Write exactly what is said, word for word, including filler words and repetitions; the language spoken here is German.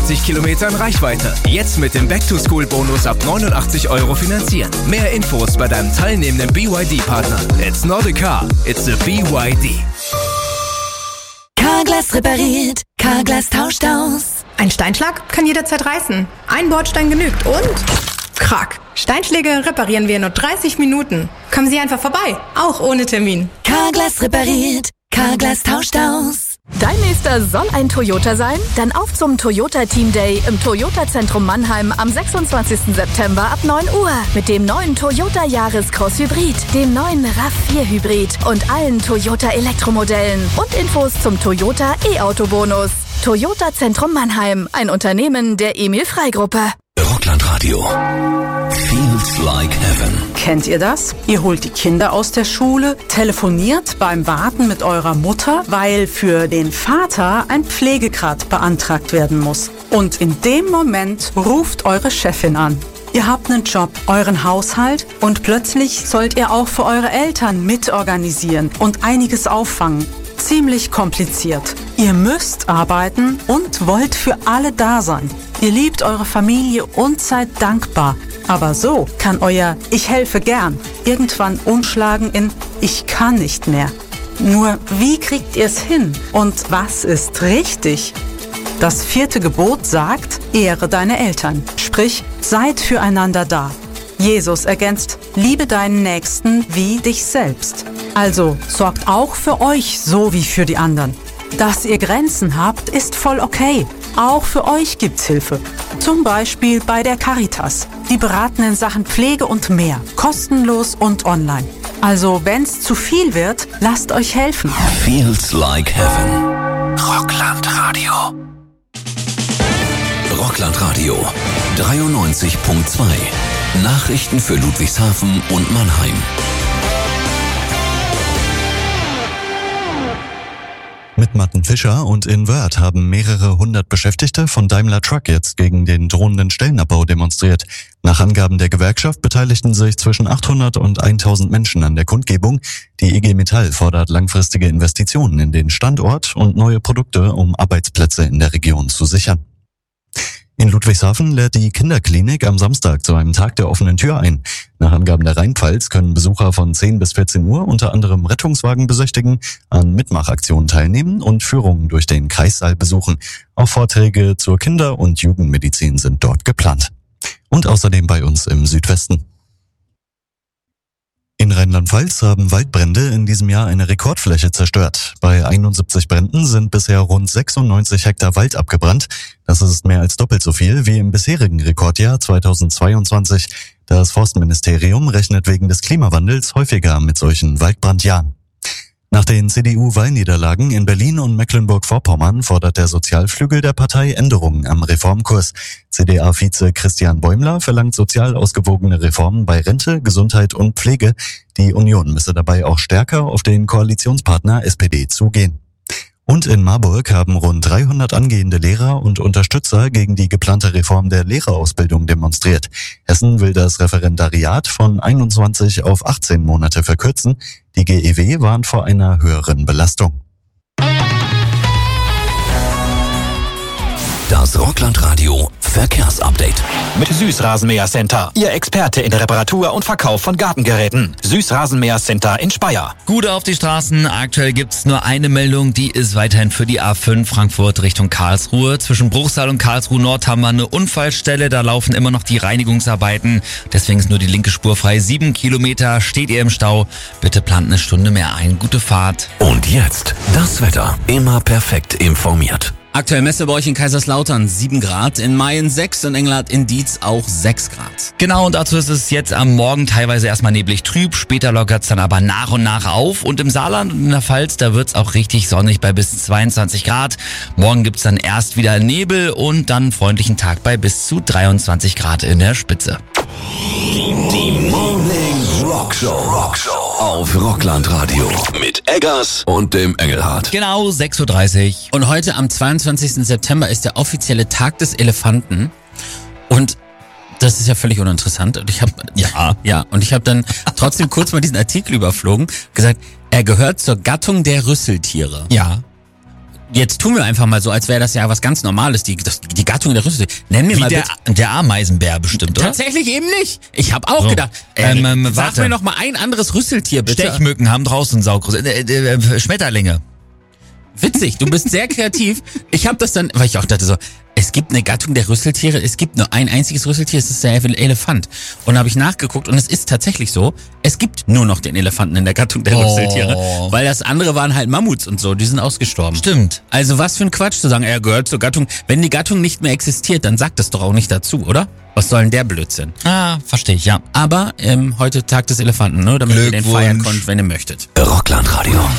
sechzig Kilometern Reichweite. Jetzt mit dem Back-to-School-Bonus ab neunundachtzig Euro finanzieren. Mehr Infos bei deinem teilnehmenden B Y D-Partner. It's not a car, it's a B Y D. Carglass repariert, Carglass tauscht aus. Ein Steinschlag kann jederzeit reißen. Ein Bordstein genügt und... Krack. Steinschläge reparieren wir in nur dreißig Minuten. Kommen Sie einfach vorbei, auch ohne Termin. Carglass repariert, Carglass tauscht aus. Dein nächster soll ein Toyota sein? Dann auf zum Toyota Team Day im Toyota Zentrum Mannheim am sechsundzwanzigsten September ab neun Uhr. Mit dem neuen Toyota Yaris Cross Hybrid, dem neuen RAV vier Hybrid und allen Toyota Elektromodellen. Und Infos zum Toyota E-Auto Bonus. Toyota Zentrum Mannheim, ein Unternehmen der Emil Frey Gruppe. Rocklandradio. Feels like heaven. Kennt ihr das? Ihr holt die Kinder aus der Schule, telefoniert beim Warten mit eurer Mutter, weil für den Vater ein Pflegegrad beantragt werden muss. Und in dem Moment ruft eure Chefin an. Ihr habt einen Job, euren Haushalt und plötzlich sollt ihr auch für eure Eltern mitorganisieren und einiges auffangen. Ziemlich kompliziert. Ihr müsst arbeiten und wollt für alle da sein. Ihr liebt eure Familie und seid dankbar. Aber so kann euer Ich helfe gern irgendwann umschlagen in Ich kann nicht mehr. Nur wie kriegt ihr's hin? Und was ist richtig? Das vierte Gebot sagt, ehre deine Eltern. Sprich, seid füreinander da. Jesus ergänzt, liebe deinen Nächsten wie dich selbst. Also sorgt auch für euch so wie für die anderen. Dass ihr Grenzen habt, ist voll okay. Auch für euch gibt's Hilfe. Zum Beispiel bei der Caritas. Die beraten in Sachen Pflege und mehr. Kostenlos und online. Also wenn's zu viel wird, lasst euch helfen. Feels like heaven. Rocklandradio. Rocklandradio dreiundneunzig Komma zwei. Nachrichten für Ludwigshafen und Mannheim. Mit Matten Fischer und in Wörth haben mehrere hundert Beschäftigte von Daimler Truck jetzt gegen den drohenden Stellenabbau demonstriert. Nach Angaben der Gewerkschaft beteiligten sich zwischen achthundert und tausend Menschen an der Kundgebung. Die I G Metall fordert langfristige Investitionen in den Standort und neue Produkte, um Arbeitsplätze in der Region zu sichern. In Ludwigshafen lädt die Kinderklinik am Samstag zu einem Tag der offenen Tür ein. Nach Angaben der Rheinpfalz können Besucher von zehn bis vierzehn Uhr unter anderem Rettungswagen besichtigen, an Mitmachaktionen teilnehmen und Führungen durch den Kreissaal besuchen. Auch Vorträge zur Kinder- und Jugendmedizin sind dort geplant. Und außerdem bei uns im Südwesten. In Rheinland-Pfalz haben Waldbrände in diesem Jahr eine Rekordfläche zerstört. Bei einundsiebzig Bränden sind bisher rund sechsundneunzig Hektar Wald abgebrannt. Das ist mehr als doppelt so viel wie im bisherigen Rekordjahr zweitausendzweiundzwanzig. Das Forstministerium rechnet wegen des Klimawandels häufiger mit solchen Waldbrandjahren. Nach den C D U-Wahlniederlagen in Berlin und Mecklenburg-Vorpommern fordert der Sozialflügel der Partei Änderungen am Reformkurs. C D A-Vize Christian Bäumler verlangt sozial ausgewogene Reformen bei Rente, Gesundheit und Pflege. Die Union müsse dabei auch stärker auf den Koalitionspartner S P D zugehen. Und in Marburg haben rund dreihundert angehende Lehrer und Unterstützer gegen die geplante Reform der Lehrerausbildung demonstriert. Hessen will das Referendariat von einundzwanzig auf achtzehn Monate verkürzen. Die G E W warnt vor einer höheren Belastung. Das Rocklandradio Verkehrsupdate. Mit Süßrasenmäher Center, Ihr Experte in der Reparatur und Verkauf von Gartengeräten. Süßrasenmäher Center in Speyer. Gute auf die Straßen. Aktuell gibt's nur eine Meldung, die ist weiterhin für die A fünf Frankfurt Richtung Karlsruhe. Zwischen Bruchsal und Karlsruhe Nord haben wir eine Unfallstelle. Da laufen immer noch die Reinigungsarbeiten. Deswegen ist nur die linke Spur frei. Sieben Kilometer steht ihr im Stau. Bitte plant eine Stunde mehr ein. Gute Fahrt. Und jetzt das Wetter. Immer perfekt informiert. Aktuell Messe bei euch in Kaiserslautern sieben Grad, in Mayen sechs, in Engelhardt in Dietz auch sechs Grad. Genau, und dazu ist es jetzt am Morgen teilweise erstmal neblig trüb, später lockert's dann aber nach und nach auf. Und im Saarland und in der Pfalz, da wird's auch richtig sonnig bei bis zweiundzwanzig Grad. Morgen gibt's dann erst wieder Nebel und dann einen freundlichen Tag bei bis zu dreiundzwanzig Grad in der Spitze. Die Morning Rock Show. Rock Show auf Rocklandradio mit Eggers und dem Engelhardt. Genau, sechs Uhr dreißig. Und heute am zweiundzwanzigsten September ist der offizielle Tag des Elefanten. Und das ist ja völlig uninteressant. Und ich habe ja, ja, und ich habe dann trotzdem kurz mal diesen Artikel überflogen, gesagt, er gehört zur Gattung der Rüsseltiere. Ja. jetzt tun wir einfach mal so, als wäre das ja was ganz Normales, die, das, die Gattung der Rüsseltiere. Nenn mir Wie mal der, bitte. der Ameisenbär bestimmt, oder? Tatsächlich eben nicht. Ich habe auch So. gedacht, ey, Ähm, ähm, sag warte. mir noch mal ein anderes Rüsseltier, bitte. Stechmücken haben draußen Saugroß. Äh, äh, äh, Schmetterlinge. Witzig, du bist sehr kreativ. Ich habe das dann, weil ich auch dachte so, es gibt eine Gattung der Rüsseltiere, es gibt nur ein einziges Rüsseltier, es ist der Elefant. Und da habe ich nachgeguckt und es ist tatsächlich so, es gibt nur noch den Elefanten in der Gattung der Oh. Rüsseltiere. Weil das andere waren halt Mammuts und so, die sind ausgestorben. Stimmt. Also was für ein Quatsch zu sagen, er gehört zur Gattung. Wenn die Gattung nicht mehr existiert, dann sagt das doch auch nicht dazu, oder? Was soll denn der Blödsinn? Ah, verstehe ich, ja. Aber ähm, heute Tag des Elefanten, ne? Damit ihr den Glückwunsch. feiern könnt, wenn ihr möchtet. Rockland Radio.